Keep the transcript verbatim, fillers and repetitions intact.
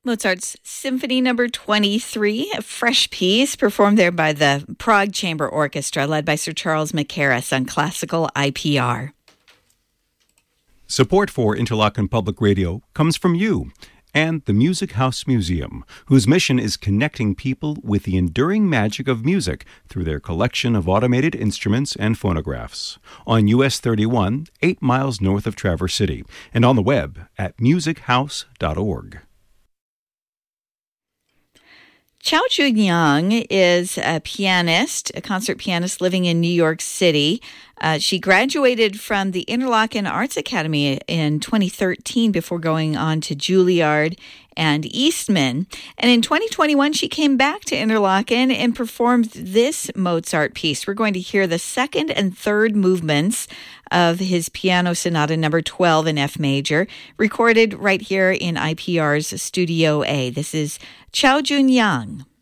Mozart's Symphony Number twenty-three, a fresh piece performed there by the Prague Chamber Orchestra, led by Sir Charles Mackerras on classical I P R. Support for Interlochen Public Radio comes from you and the Music House Museum, whose mission is connecting people with the enduring magic of music through their collection of automated instruments and phonographs. On U S thirty-one, eight miles north of Traverse City, and on the web at music house dot org. Chao Jun-young is a pianist, a concert pianist living in New York City. Uh, she graduated from the Interlochen Arts Academy in twenty thirteen before going on to Juilliard and Eastman. And in twenty twenty-one, she came back to Interlochen and performed this Mozart piece. We're going to hear the second and third movements of his Piano Sonata number twelve in F major, recorded right here in I P R's Studio A. This is Chao Jun-young.